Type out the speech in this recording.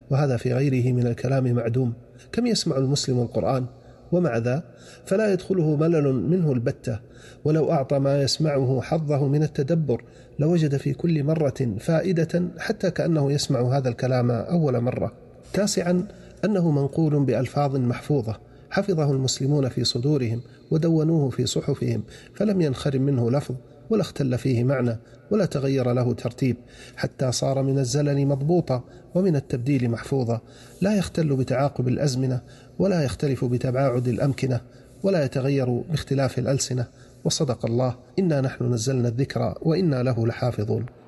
وهذا في غيره من الكلام معدوم. كم يسمع المسلم القرآن ومع ذا فلا يدخله ملل منه البتة، ولو أعطى ما يسمعه حظه من التدبر لوجد في كل مرة فائدة حتى كأنه يسمع هذا الكلام أول مرة. 9. أنه منقول بألفاظ محفوظة حفظه المسلمون في صدورهم ودونوه في صحفهم، فلم ينخرم منه لفظ ولا اختل فيه معنى ولا تغير له ترتيب، حتى صار من الزلل مضبوطا ومن التبديل محفوظا، لا يختل بتعاقب الأزمنة ولا يختلف بتباعد الأمكنة ولا يتغير باختلاف الألسنة. وصدق الله، إنا نحن نزلنا الذكر وإنا له لحافظون.